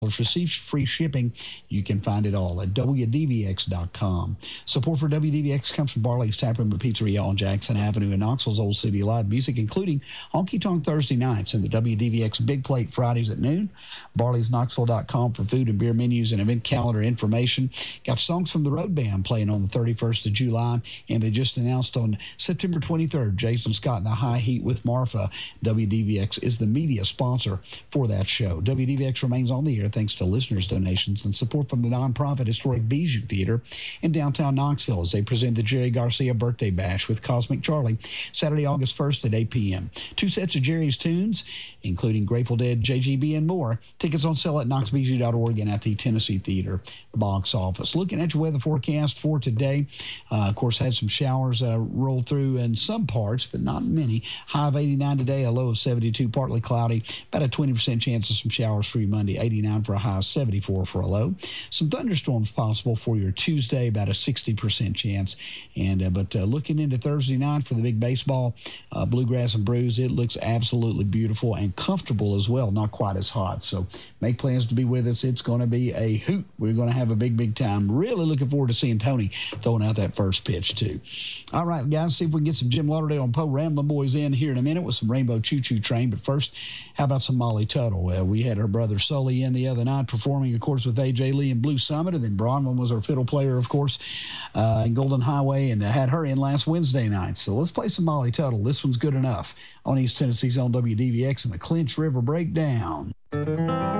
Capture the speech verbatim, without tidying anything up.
Receive free shipping. You can find it all at W D V X dot com. Support for W D V X comes from Barley's Taproom and Pizzeria on Jackson Avenue in Knoxville's Old City. Live music, including Honky Tonk Thursday nights and the W D V X Big Plate Fridays at noon. Barley's Knoxville dot com for food and beer menus and event calendar information. Got songs from the Road Band playing on the thirty-first of July, and they just announced on September twenty-third, Jason Scott and the High Heat with Marfa. W D V X is the media sponsor for that show. W D V X remains on the air thanks to listeners' donations and support from the nonprofit Historic Bijou Theater in downtown Knoxville as they present the Jerry Garcia Birthday Bash with Cosmic Charlie Saturday, August first at eight p m Two sets of Jerry's tunes, including Grateful Dead, J G B, and more. Tickets on sale at knox bijou dot org and at the Tennessee Theater box office. Looking at your weather forecast for today, uh, of course, had some showers uh, roll through in some parts, but not many. High of eighty-nine today, a low of seventy-two, partly cloudy. About a twenty percent chance of some showers for you Monday, eighty-nine for a high, seventy-four for a low. Some thunderstorms possible for your Tuesday, about a sixty percent chance. And uh, But uh, looking into Thursday night for the big baseball, uh, Bluegrass and Brews, it looks absolutely beautiful and comfortable as well, not quite as hot. So make plans to be with us. It's going to be a hoot. We're going to have a big, big time. Really looking forward to seeing Tony throwing out that first pitch, too. All right, guys, see if we can get some Jim Lauderdale and Poe Ramblin' Boys in here in a minute with some Rainbow Choo Choo Train. But first, how about some Molly Tuttle? Uh, we had her brother Sully in the other night performing, of course, with A J Lee and Blue Summit. And then Bronwyn was our fiddle player, of course, uh, in Golden Highway, and uh, had her in last Wednesday night. So let's play some Molly Tuttle. This one's good enough on East Tennessee's on W D V X and the Clinch River Breakdown.